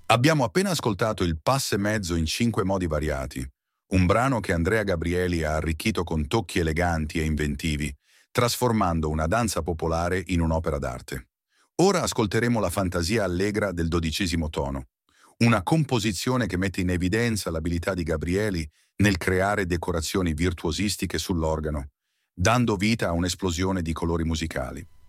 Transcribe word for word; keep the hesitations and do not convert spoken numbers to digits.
Abbiamo appena ascoltato il Passe mezzo in cinque modi variati, un brano che Andrea Gabrieli ha arricchito con tocchi eleganti e inventivi, trasformando una danza popolare in un'opera d'arte. Ora ascolteremo la fantasia allegra del dodicesimo tono, una composizione che mette in evidenza l'abilità di Gabrieli nel creare decorazioni virtuosistiche sull'organo, dando vita a un'esplosione di colori musicali.